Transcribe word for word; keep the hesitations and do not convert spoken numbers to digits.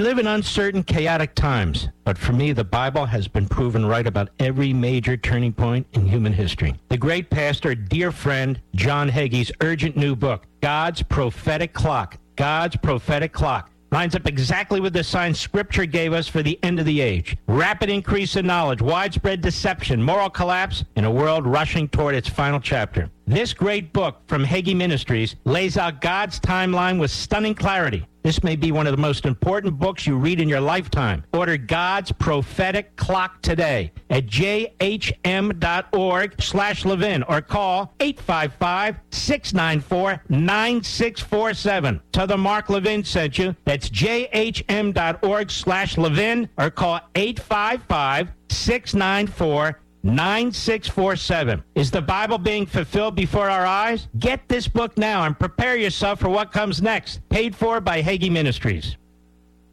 live in uncertain, chaotic times, but for me, the Bible has been proven right about every major turning point in human history. The great pastor, dear friend, John Hagee's urgent new book, God's Prophetic Clock, God's Prophetic Clock, lines up exactly with the signs Scripture gave us for the end of the age. Rapid increase in knowledge, widespread deception, moral collapse, and a world rushing toward its final chapter. This great book from Hagee Ministries lays out God's timeline with stunning clarity. This may be one of the most important books you read in your lifetime. Order God's Prophetic Clock today at j h m dot org slash Levin or call eight five five, six nine four, nine six four seven. Tell them Mark Levin sent you. That's j h m dot org slash Levin or call eight five five, six nine four, nine six four seven. Is the Bible being fulfilled before our eyes? Get this book now and prepare yourself for what comes next. Paid for by Hagee Ministries.